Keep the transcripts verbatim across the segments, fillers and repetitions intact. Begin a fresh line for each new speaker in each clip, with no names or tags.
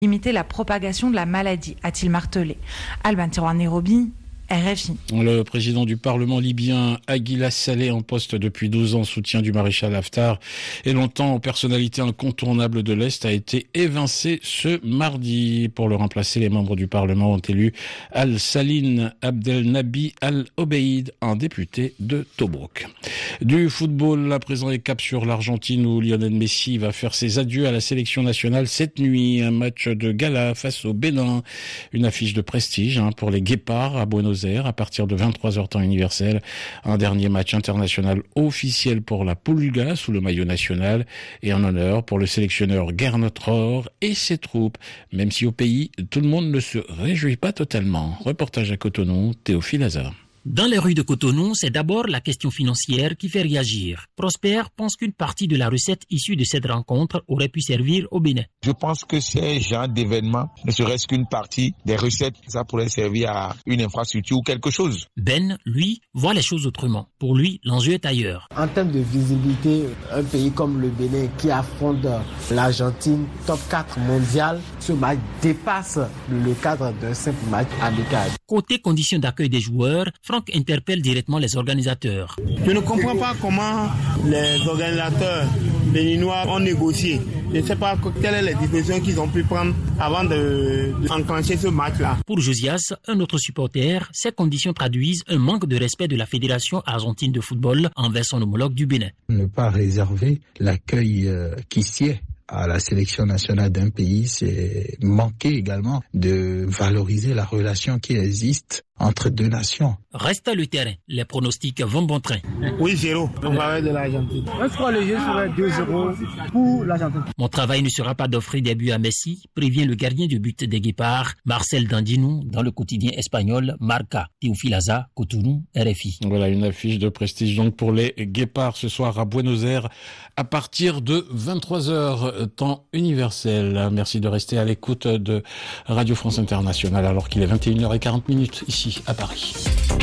limiter la propagation de la maladie, a-t-il martelé. Alban Tiroir Nairobi, R F I.
Le président du Parlement libyen, Aguila Saleh, en poste depuis douze ans, soutien du maréchal Haftar et longtemps personnalité incontournable de l'Est, a été évincé ce mardi. Pour le remplacer, les membres du Parlement ont élu Al-Saline Abdelnabi Al-Obeid, un député de Tobrouk. Du football, à présent, et cap sur l'Argentine où Lionel Messi va faire ses adieux à la sélection nationale cette nuit. Un match de gala face au Bénin. Une affiche de prestige hein, pour les Guépards à Buenos Aires à partir de vingt-trois heures temps universel. Un dernier match international officiel pour la Pulga sous le maillot national et en honneur pour le sélectionneur Gernot Rohr et ses troupes, même si au pays, tout le monde ne se réjouit pas totalement. Reportage à Cotonou, Théophile Hazard.
Dans les rues de Cotonou, c'est d'abord la question financière qui fait réagir. Prosper pense qu'une partie de la recette issue de cette rencontre aurait pu servir au Bénin.
Je pense que ces genres d'événements, ne serait-ce qu'une partie des recettes, ça pourrait servir à une infrastructure ou quelque chose.
Ben, lui, voit les choses autrement. Pour lui, l'enjeu est ailleurs.
En termes de visibilité, un pays comme le Bénin qui affronte l'Argentine, top quatre mondial, ce match dépasse le cadre d'un simple match amical.
Côté conditions d'accueil des joueurs, Franck interpelle directement les organisateurs.
Je ne comprends pas comment les organisateurs béninois ont négocié. Je ne sais pas quelles sont les dispositions qu'ils ont pu prendre avant de, de enclencher ce match-là.
Pour Josias, un autre supporter, ces conditions traduisent un manque de respect de la Fédération argentine de football envers son homologue du Bénin.
Ne pas réserver l'accueil euh, qui sied à la sélection nationale d'un pays, c'est manquer également de valoriser la relation qui existe entre deux nations.
Reste à le terrain, les pronostics vont bon train.
Oui, zéro, on va de l'Argentine.
Un score léger serait deux zéro pour l'Argentine.
Mon travail ne sera pas d'offrir des buts à Messi, prévient le gardien de but des Guépards, Marcel Dandinou, dans le quotidien espagnol Marca. Théophile Hazard, Cotonou, R F I.
Voilà une affiche de prestige donc pour les Guépards ce soir à Buenos Aires à partir de vingt-trois heures, temps universel. Merci de rester à l'écoute de Radio France Internationale alors qu'il est vingt et une heures quarante ici à Paris.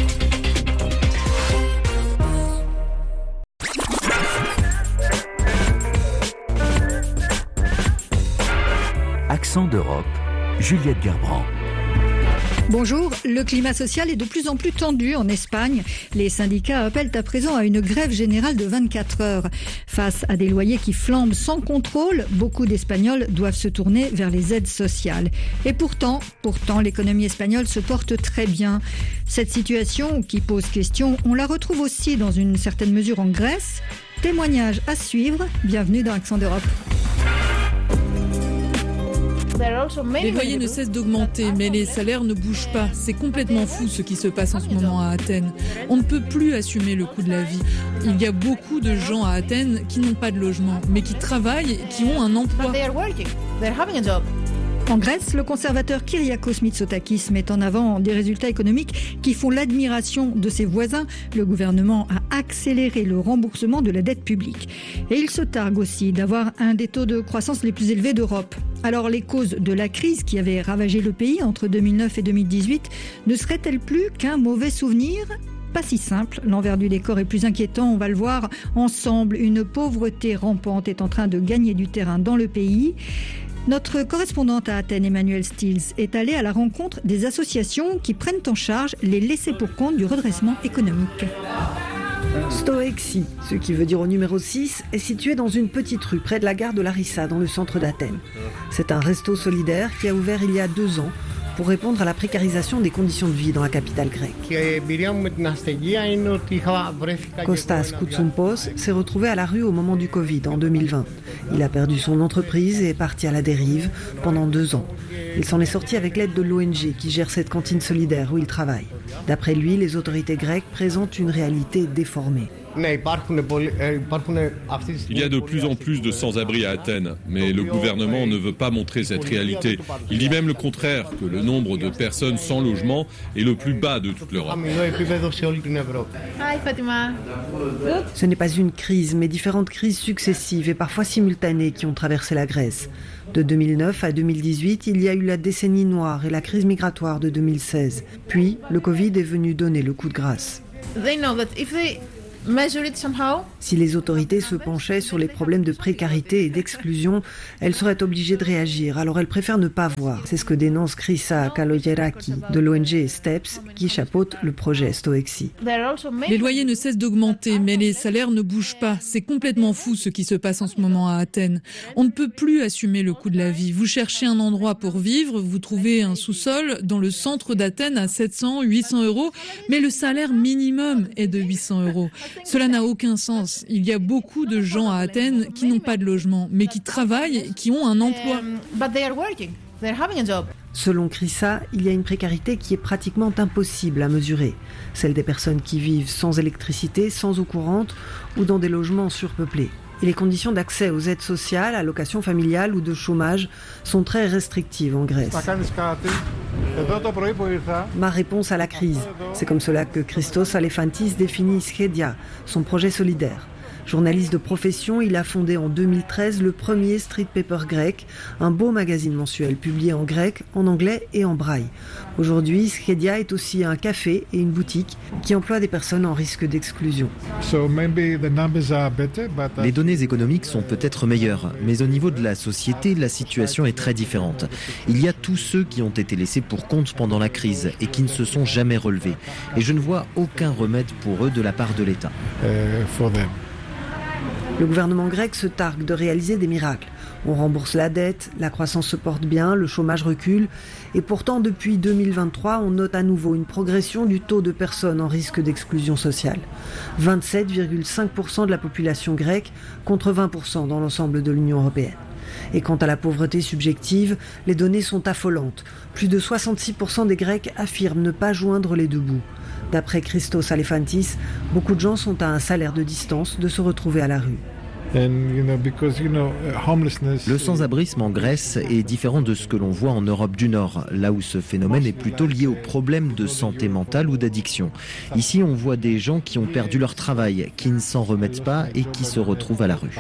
Accent d'Europe, Juliette Gerbrand.
Bonjour, le climat social est de plus en plus tendu en Espagne. Les syndicats appellent à présent à une grève générale de vingt-quatre heures. Face à des loyers qui flambent sans contrôle, beaucoup d'Espagnols doivent se tourner vers les aides sociales. Et pourtant, pourtant, l'économie espagnole se porte très bien. Cette situation qui pose question, on la retrouve aussi dans une certaine mesure en Grèce. Témoignage à suivre. Bienvenue dans Accent d'Europe.
Les loyers ne cessent d'augmenter, mais les salaires ne bougent pas. C'est complètement fou ce qui se passe en ce moment à Athènes. On ne peut plus assumer le coût de la vie. Il y a beaucoup de gens à Athènes qui n'ont pas de logement, mais qui travaillent et qui ont un emploi.
En Grèce, le conservateur Kyriakos Mitsotakis met en avant des résultats économiques qui font l'admiration de ses voisins. Le gouvernement a accéléré le remboursement de la dette publique. Et il se targue aussi d'avoir un des taux de croissance les plus élevés d'Europe. Alors les causes de la crise qui avait ravagé le pays entre deux mille neuf et deux mille dix-huit ne seraient-elles plus qu'un mauvais souvenir ? Pas si simple, l'envers du décor est plus inquiétant, on va le voir ensemble. Une pauvreté rampante est en train de gagner du terrain dans le pays. Notre correspondante à Athènes, Emmanuel Stills, est allée à la rencontre des associations qui prennent en charge les laissés-pour-compte du redressement économique.
Stoexi, ce qui veut dire au numéro six, est situé dans une petite rue près de la gare de Larissa, dans le centre d'Athènes. C'est un resto solidaire qui a ouvert il y a deux ans pour répondre à la précarisation des conditions de vie dans la capitale grecque. Kostas Koutsoumpos s'est retrouvé à la rue au moment du Covid en deux mille vingt. Il a perdu son entreprise et est parti à la dérive pendant deux ans. Il s'en est sorti avec l'aide de l'O N G qui gère cette cantine solidaire où il travaille. D'après lui, les autorités grecques présentent une réalité déformée.
Il y a de plus en plus de sans-abri à Athènes, mais le gouvernement ne veut pas montrer cette réalité. Il dit même le contraire, que le nombre de personnes sans logement est le plus bas de toute l'Europe.
Ce n'est pas une crise, mais différentes crises successives et parfois simultanées qui ont traversé la Grèce. De deux mille neuf à deux mille dix-huit, il y a eu la décennie noire et la crise migratoire de deux mille seize. Puis, le Covid est venu donner le coup de grâce. Si les autorités se penchaient sur les problèmes de précarité et d'exclusion, elles seraient obligées de réagir. Alors elles préfèrent ne pas voir. C'est ce que dénonce Krista Kalogeraki de l'O N G Steps qui chapeaute le projet Stoexi.
Les loyers ne cessent d'augmenter, mais les salaires ne bougent pas. C'est complètement fou ce qui se passe en ce moment à Athènes. On ne peut plus assumer le coût de la vie. Vous cherchez un endroit pour vivre, vous trouvez un sous-sol dans le centre d'Athènes à sept cents, huit cents euros, mais le salaire minimum est de huit cents euros. Cela n'a aucun sens. Il y a beaucoup de gens à Athènes qui n'ont pas de logement, mais qui travaillent, qui ont un emploi.
Selon Krista, il y a une précarité qui est pratiquement impossible à mesurer. Celle des personnes qui vivent sans électricité, sans eau courante ou dans des logements surpeuplés. Et les conditions d'accès aux aides sociales, allocations familiales ou de chômage sont très restrictives en Grèce. Ma réponse à la crise, c'est comme cela que Christos Alephantis définit Schedia, son projet solidaire. Journaliste de profession, il a fondé en deux mille treize le premier Street Paper grec, un beau magazine mensuel publié en grec, en anglais et en braille. Aujourd'hui, Schedia est aussi un café et une boutique qui emploie des personnes en risque d'exclusion.
Les données économiques sont peut-être meilleures, mais au niveau de la société, la situation est très différente. Il y a tous ceux qui ont été laissés pour compte pendant la crise et qui ne se sont jamais relevés. Et je ne vois aucun remède pour eux de la part de l'État.
Le gouvernement grec se targue de réaliser des miracles. On rembourse la dette, la croissance se porte bien, le chômage recule. Et pourtant, depuis deux mille vingt-trois, on note à nouveau une progression du taux de personnes en risque d'exclusion sociale. vingt-sept virgule cinq pour cent de la population grecque contre vingt pour cent dans l'ensemble de l'Union européenne. Et quant à la pauvreté subjective, les données sont affolantes. Plus de soixante-six pour cent des Grecs affirment ne pas joindre les deux bouts. D'après Christos Alephantis, beaucoup de gens sont à un salaire de distance de se retrouver à la rue.
Le sans-abrisme en Grèce est différent de ce que l'on voit en Europe du Nord, là où ce phénomène est plutôt lié aux problèmes de santé mentale ou d'addiction. Ici, on voit des gens qui ont perdu leur travail, qui ne s'en remettent pas et qui se retrouvent à la rue.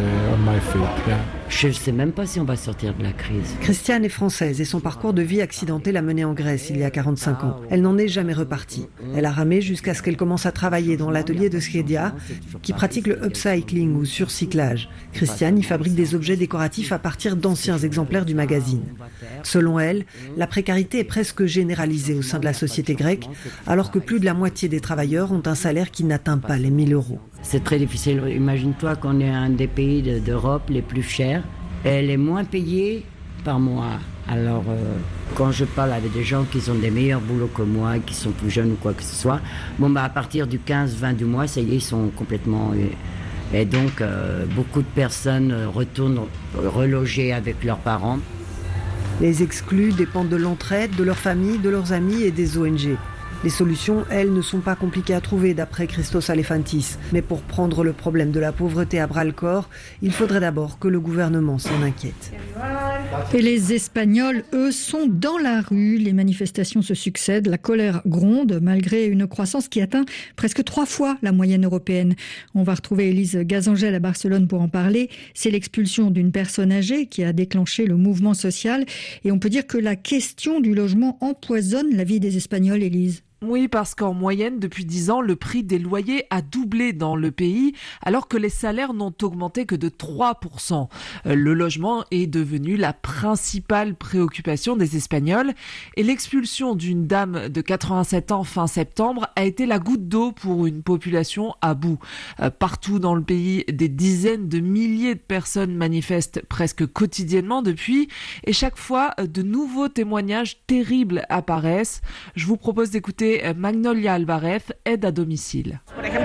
Je ne sais même pas si on va sortir de la crise.
Christiane est française et son parcours de vie accidenté l'a menée en Grèce il y a quarante-cinq ans. Elle n'en est jamais repartie. Elle a ramé jusqu'à ce qu'elle commence à travailler dans l'atelier de Schedia, qui pratique le upcycling ou surcyclage. Christiane y fabrique des objets décoratifs à partir d'anciens exemplaires du magazine. Selon elle, la précarité est presque généralisée au sein de la société grecque, alors que plus de la moitié des travailleurs ont un salaire qui n'atteint pas les mille euros.
C'est très difficile. Imagine-toi qu'on est un des pays de, d'Europe les plus chers et les moins payés par mois. Alors, euh, quand je parle avec des gens qui ont des meilleurs boulots que moi, qui sont plus jeunes ou quoi que ce soit, bon, bah, à partir du quinze vingt du mois, ça y est, ils sont complètement... Euh, et donc, euh, beaucoup de personnes retournent relogées avec leurs parents.
Les exclus dépendent de l'entraide, de leur famille, de leurs amis et des O N G. Les solutions, elles, ne sont pas compliquées à trouver d'après Christos Alephantis. Mais pour prendre le problème de la pauvreté à bras-le-corps, il faudrait d'abord que le gouvernement s'en inquiète.
Et les Espagnols, eux, sont dans la rue. Les manifestations se succèdent, la colère gronde malgré une croissance qui atteint presque trois fois la moyenne européenne. On va retrouver Élise Gazangel à Barcelone pour en parler. C'est l'expulsion d'une personne âgée qui a déclenché le mouvement social. Et on peut dire que la question du logement empoisonne la vie des Espagnols, Élise.
Oui, parce qu'en moyenne, depuis dix ans, le prix des loyers a doublé dans le pays, alors que les salaires n'ont augmenté que de trois pour cent. Le logement est devenu la principale préoccupation des Espagnols, et l'expulsion d'une dame de quatre-vingt-sept ans fin septembre a été la goutte d'eau pour une population à bout. Partout dans le pays, des dizaines de milliers de personnes manifestent presque quotidiennement depuis, et chaque fois, de nouveaux témoignages terribles apparaissent. Je vous propose d'écouter Magnolia Alvarez, aide à domicile.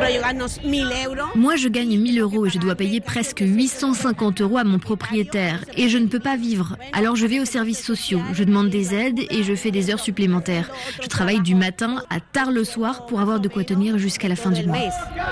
Moi, je gagne mille euros et je dois payer presque huit cent cinquante euros à mon propriétaire. Et je ne peux pas vivre. Alors je vais aux services sociaux, je demande des aides et je fais des heures supplémentaires. Je travaille du matin à tard le soir pour avoir de quoi tenir jusqu'à la fin du mois.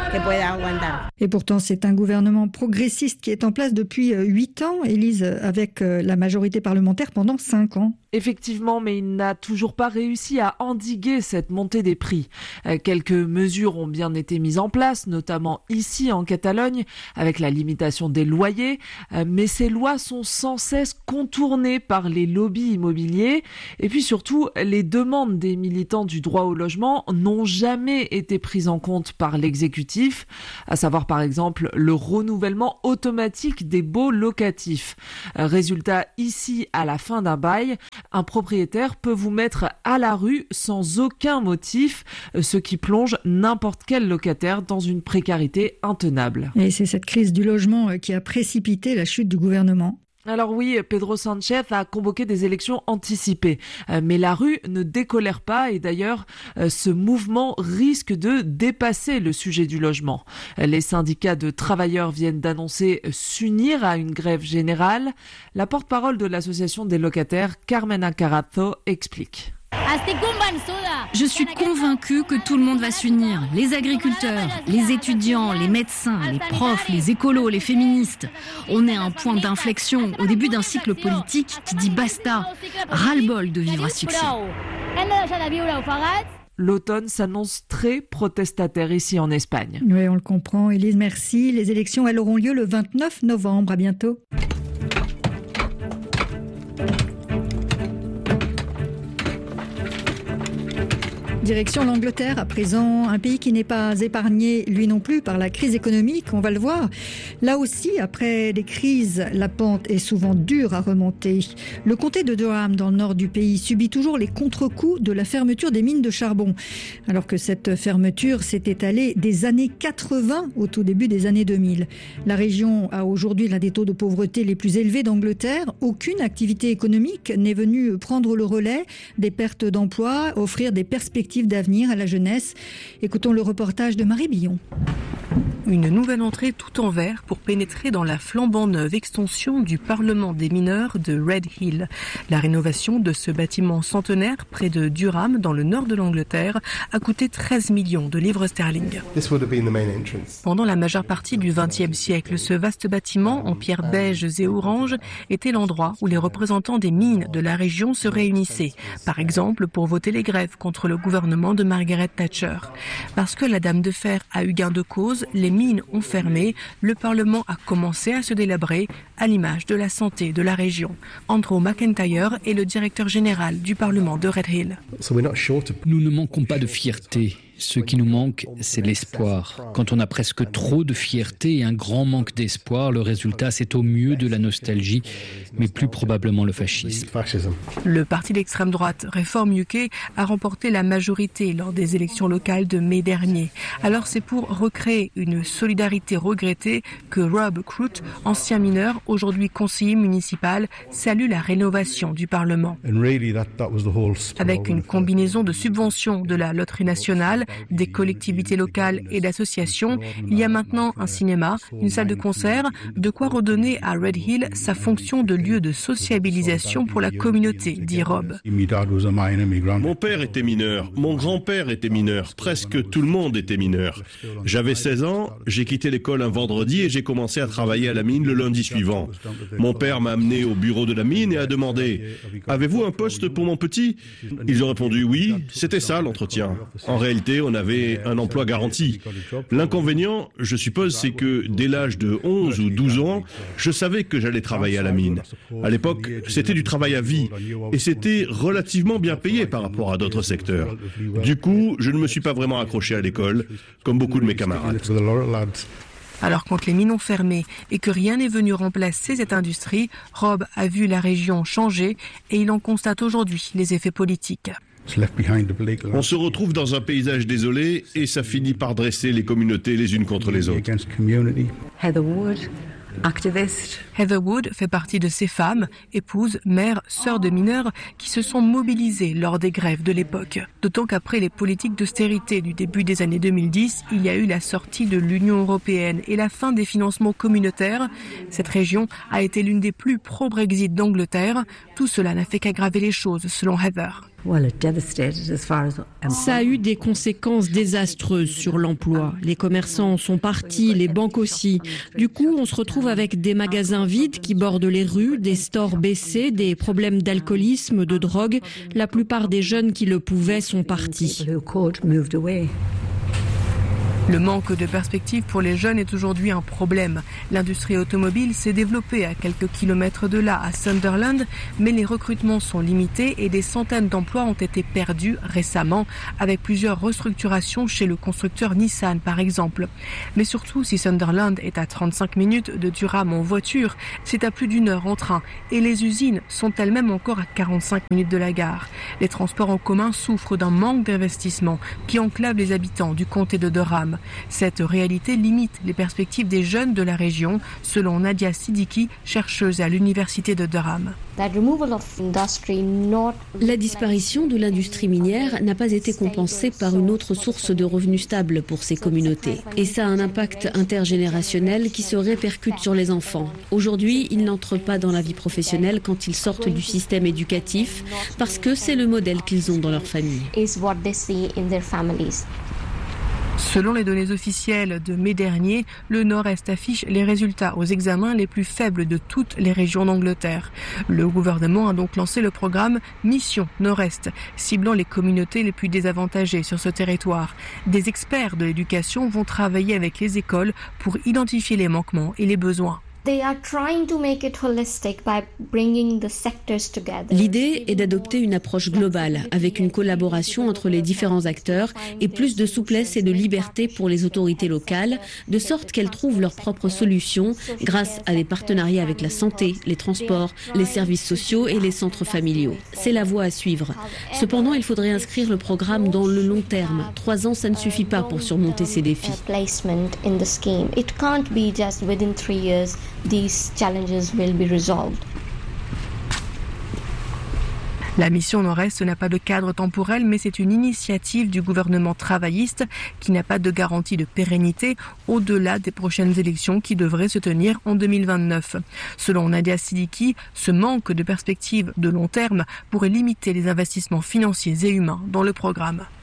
Et pourtant, c'est un gouvernement progressiste qui est en place depuis huit ans, Élise, avec la majorité parlementaire pendant cinq ans.
Effectivement, mais il n'a toujours pas réussi à endiguer cette montée montée des prix. Quelques mesures ont bien été mises en place, notamment ici en Catalogne, avec la limitation des loyers, mais ces lois sont sans cesse contournées par les lobbies immobiliers. Et puis surtout, les demandes des militants du droit au logement n'ont jamais été prises en compte par l'exécutif, à savoir par exemple le renouvellement automatique des baux locatifs. Résultat, ici, à la fin d'un bail, un propriétaire peut vous mettre à la rue sans aucun motif, ce qui plonge n'importe quel locataire dans une précarité intenable.
Et c'est cette crise du logement qui a précipité la chute du gouvernement.
Alors oui, Pedro Sánchez a convoqué des élections anticipées, mais la rue ne décolère pas et d'ailleurs, ce mouvement risque de dépasser le sujet du logement. Les syndicats de travailleurs viennent d'annoncer s'unir à une grève générale. La porte-parole de l'association des locataires, Carmen Acarazo, explique.
Je suis convaincue que tout le monde va s'unir. Les agriculteurs, les étudiants, les médecins, les profs, les écolos, les féministes. On est à un point d'inflexion au début d'un cycle politique qui dit basta, ras-le-bol de vivre à succès.
L'automne s'annonce très protestataire ici en Espagne.
Oui, on le comprend. Élise, merci. Les élections, elles auront lieu le vingt-neuf novembre. À bientôt. Direction l'Angleterre à présent, un pays qui n'est pas épargné lui non plus par la crise économique, on va le voir. Là aussi, après des crises, la pente est souvent dure à remonter. Le comté de Durham, dans le nord du pays, subit toujours les contre-coups de la fermeture des mines de charbon. Alors que cette fermeture s'est étalée des années quatre-vingts au tout début des années deux mille. La région a aujourd'hui l'un des taux de pauvreté les plus élevés d'Angleterre. Aucune activité économique n'est venue prendre le relais des pertes d'emplois, offrir des perspectives d'avenir à la jeunesse. Écoutons le reportage de Marie Billon.
Une nouvelle entrée tout en vert pour pénétrer dans la flambant neuve extension du Parlement des mineurs de Red Hill. La rénovation de ce bâtiment centenaire près de Durham, dans le nord de l'Angleterre, a coûté treize millions de livres sterling. Pendant la majeure partie du vingtième siècle, ce vaste bâtiment en pierre beige et orange était l'endroit où les représentants des mines de la région se réunissaient, par exemple pour voter les grèves contre le gouvernement de Margaret Thatcher. Parce que la Dame de Fer a eu gain de cause, les mines ont fermé, le Parlement a commencé à se délabrer, à l'image de la santé de la région. Andrew McIntyre est le directeur général du Parlement de Red Hill.
Nous ne manquons pas de fierté. Ce qui nous manque, c'est l'espoir. Quand on a presque trop de fierté et un grand manque d'espoir, le résultat, c'est au mieux de la nostalgie, mais plus probablement le fascisme.
Le parti d'extrême droite Reform U K a remporté la majorité lors des élections locales de mai dernier. Alors c'est pour recréer une solidarité regrettée que Rob Croot, ancien mineur, aujourd'hui conseiller municipal, salue la rénovation du Parlement. Avec une combinaison de subventions de la loterie nationale, des collectivités locales et d'associations, il y a maintenant un cinéma, une salle de concert, de quoi redonner à Red Hill sa fonction de lieu de sociabilisation pour la communauté, dit Rob.
Mon père était mineur, mon grand-père était mineur, presque tout le monde était mineur. J'avais seize ans, j'ai quitté l'école un vendredi et j'ai commencé à travailler à la mine le lundi suivant. Mon père m'a amené au bureau de la mine et a demandé « Avez-vous un poste pour mon petit ?» Ils ont répondu « Oui », c'était ça l'entretien. En réalité, on avait un emploi garanti. L'inconvénient, je suppose, c'est que dès l'âge de onze ou douze ans, je savais que j'allais travailler à la mine. À l'époque, c'était du travail à vie et c'était relativement bien payé par rapport à d'autres secteurs. Du coup, je ne me suis pas vraiment accroché à l'école, comme beaucoup de mes camarades.
Alors quand les mines ont fermé et que rien n'est venu remplacer cette industrie, Rob a vu la région changer et il en constate aujourd'hui les effets politiques.
On se retrouve dans un paysage désolé et ça finit par dresser les communautés les unes contre les autres.
Heather Wood, activiste. Heather Wood fait partie de ces femmes, épouses, mères, sœurs de mineurs qui se sont mobilisées lors des grèves de l'époque. D'autant qu'après les politiques d'austérité du début des années deux mille dix, il y a eu la sortie de l'Union européenne et la fin des financements communautaires. Cette région a été l'une des plus pro-Brexit d'Angleterre. Tout cela n'a fait qu'aggraver les choses, selon Heather.
Ça a eu des conséquences désastreuses sur l'emploi. Les commerçants sont partis, les banques aussi. Du coup, on se retrouve
retrouve avec des magasins vides qui bordent les rues, des stores baissés, des problèmes d'alcoolisme, de drogue. La plupart des jeunes qui le pouvaient sont partis.
Le manque de perspective pour les jeunes est aujourd'hui un problème. L'industrie automobile s'est développée à quelques kilomètres de là, à Sunderland, mais les recrutements sont limités et des centaines d'emplois ont été perdus récemment, avec plusieurs restructurations chez le constructeur Nissan par exemple. Mais surtout, si Sunderland est à trente-cinq minutes de Durham en voiture, c'est à plus d'une heure en train et les usines sont elles-mêmes encore à quarante-cinq minutes de la gare. Les transports en commun souffrent d'un manque d'investissement qui enclave les habitants du comté de Durham. Cette réalité limite les perspectives des jeunes de la région, selon Nadia Siddiqui, chercheuse à l'université de Durham.
La disparition de l'industrie minière n'a pas été compensée par une autre source de revenus stable pour ces communautés. Et ça a un impact intergénérationnel qui se répercute sur les enfants. Aujourd'hui, ils n'entrent pas dans la vie professionnelle quand ils sortent du système éducatif parce que c'est le modèle qu'ils ont dans leur famille.
Selon les données officielles de mai dernier, le Nord-Est affiche les résultats aux examens les plus faibles de toutes les régions d'Angleterre. Le gouvernement a donc lancé le programme Mission Nord-Est, ciblant les communautés les plus désavantagées sur ce territoire. Des experts de l'éducation vont travailler avec les écoles pour identifier les manquements et les besoins.
L'idée est d'adopter une approche globale, avec une collaboration entre les différents acteurs et plus de souplesse et de liberté pour les autorités locales, de sorte qu'elles trouvent leurs propres solutions grâce à des partenariats avec la santé, les transports, les services sociaux et les centres familiaux. C'est la voie à suivre. Cependant, il faudrait inscrire le programme dans le long terme. Trois ans, ça ne suffit pas pour surmonter ces défis.
These challenges will be resolved. La mission Nord-Est n'a pas de cadre temporel, mais c'est une initiative du gouvernement travailliste qui n'a pas de garantie de pérennité au-delà des prochaines élections qui devraient se tenir en deux mille vingt-neuf. Selon Nadia Siddiqui, ce manque de perspective de long terme pourrait limiter les investissements financiers et humains dans le programme.